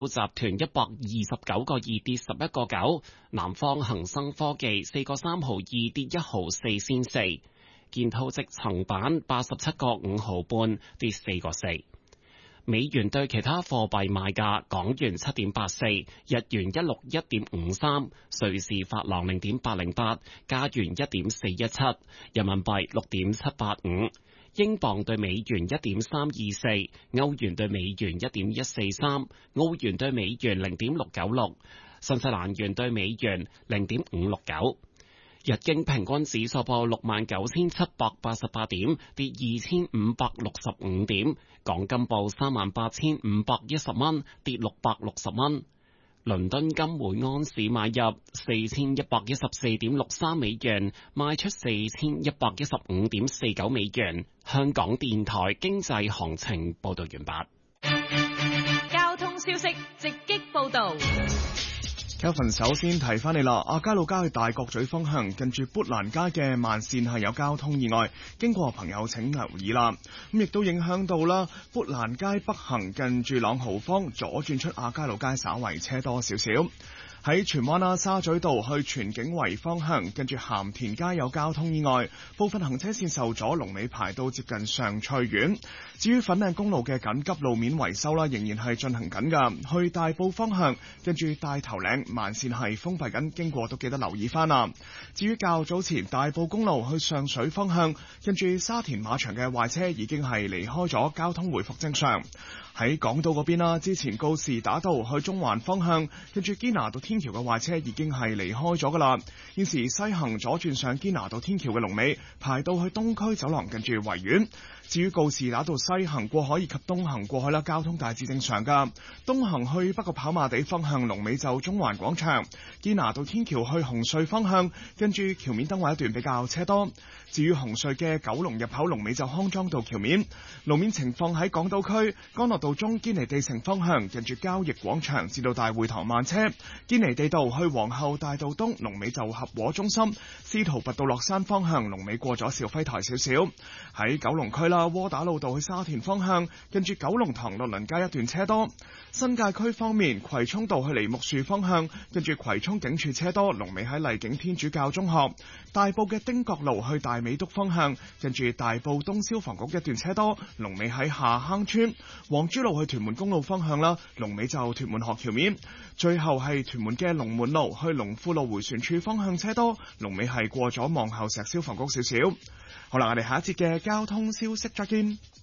集團129個2跌11個9，南方恒生科技4個3毫2跌1毫4仙4，建滔積層板87個5毫半跌4個4。美元對其他貨幣賣價：港元7.84，日元161.53，瑞士法郎0.808，加元1.417，人民幣6.785。英鎊對美元1.324，歐元對美元1.143，澳元對美元0.696，新西蘭元對美元0.569。日經平均指數報69,788點，跌2565點。港金報38,510蚊，跌660蚊。倫敦金每安士買入4114.63美元，賣出4115.49美元。香港電台經濟行情報道完畢。 交通消息直擊報道。 Kelvin 首先提翻你啦，亞皆老街去大角咀方向，近住砵蘭街嘅慢線係有交通意外，經過朋友請留意啦。咁亦都影響到啦，砵蘭街北行近住朗豪坊左轉出亞皆老街，稍為車多少少。喺荃灣啦沙咀道去荃景圍方向，近住鹹田街有交通意外，部分行車線受阻，龍尾排到接近上翠苑。至於粉嶺公路嘅緊急路面維修啦，仍然係進行緊㗎。去大埔方向，跟住大頭嶺慢線係封閉緊，經過都記得留意翻啦。至於較早前大埔公路去上水方向，跟住沙田馬場嘅壞車已經係離開咗，交通回復正常。喺港島嗰邊啦，之前告士打道去中環方向，跟住堅拿道天橋嘅壞車已經係離開咗噶啦。現時西行左轉上堅拿道天橋嘅龍尾排到去東區走廊，近住維園。至於告士打道西行過海以及東行過海啦，交通大致正常噶。東行去北角跑馬地方向，龍尾就中環廣場。堅拿道天橋去紅隧方向，跟住橋面燈位一段比較車多。至於紅隧嘅九龍入口，龍尾就康莊道橋面。路面情況喺港島區干諾道中堅尼地城方向，近住交易廣場至到大會堂慢車。堅尼地道去皇后大道東，龍尾就合和中心。司徒拔道落山方向，龍尾過咗肇輝台少少。喺九龍區啦，窩打老道去沙田方向，近住九龍塘樂鄰街一段車多。新界區方面，葵涌道去梨木樹方向，跟住葵涌警署車多，龍尾喺麗景天主教中學。大埔嘅汀角路去大美督方向，跟住大埔東消防局一段車多，龍尾喺下坑村。黃珠路去屯門公路方向啦，龍尾就屯門學橋面。最後係屯門嘅龍門路去龍富路迴旋處方向車多，龍尾係過咗望后石消防局少少。好啦，我哋下一節嘅交通消息再見。